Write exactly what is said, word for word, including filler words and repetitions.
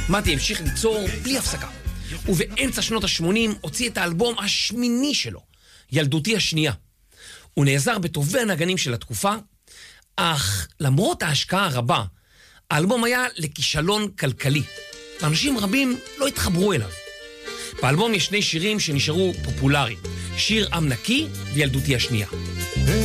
מתי המשיך ליצור בלי הפסקה, ובאמצע שנות ה-שמונים הוציא את האלבום השמיני שלו, ילדותי השנייה. הוא נעזר בטובי הנגנים של התקופה, אך למרות ההשקעה הרבה, האלבום היה לכישלון כלכלי. אנשים רבים לא התחברו אליו. באלבום יש שני שירים שנשארו פופולריים, שיר עם נקי וילדותי השנייה.